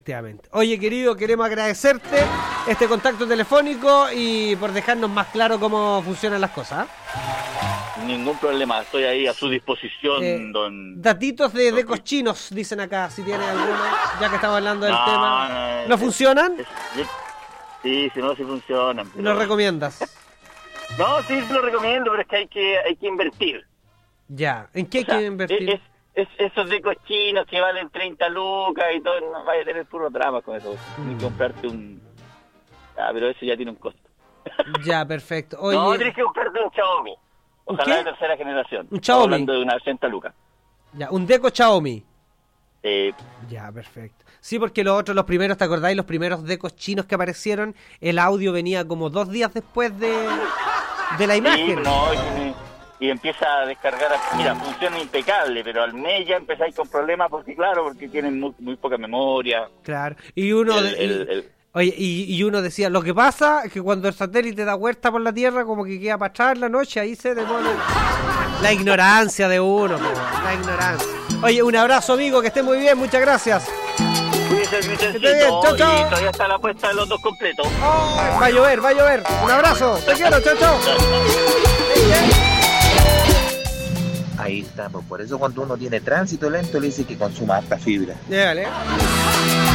Efectivamente. Oye, querido, queremos agradecerte este contacto telefónico y por dejarnos más claro cómo funcionan las cosas. Ningún problema, estoy ahí a su disposición, don... Datitos de decos chinos, dicen acá, si tiene alguna, ya que estamos hablando del tema. ¿No funcionan? Sí, no, sí funcionan. Pero... ¿Lo recomiendas? No, sí lo recomiendo, pero es que hay que invertir. Ya, ¿en qué hay que invertir? Esos decos chinos que valen 30 lucas y todo, no vaya a tener puro drama con eso. Tienes que comprarte un... pero eso ya tiene un costo. Ya, perfecto. Oye... No, tienes que comprarte un Xiaomi. Ojalá de tercera generación. ¿Un Xiaomi? Hablando de una 80 lucas. Ya, un deco Xiaomi. Sí. Ya, perfecto. Sí, porque los primeros, ¿te acordáis? Los primeros decos chinos que aparecieron, el audio venía como 2 días después de la imagen. Sí, no, y empieza a descargar, mira, funciona impecable, pero al mes ya empezáis con problemas porque tienen muy poca memoria. Claro, y uno oye, y uno decía, lo que pasa es que cuando el satélite da vuelta por la Tierra, como que queda para atrás en la noche, ahí se demora. La ignorancia de uno, la ignorancia. Oye, un abrazo, amigo, que esté muy bien, muchas gracias. Cuídense, Cristiancito, que esté bien, chao, chao. Y todavía está la apuesta de los 2 completos. Oh, va a llover. Un abrazo, te quiero, chao. Ahí estamos, por eso cuando uno tiene tránsito lento le dice que consuma harta fibra. Llegale.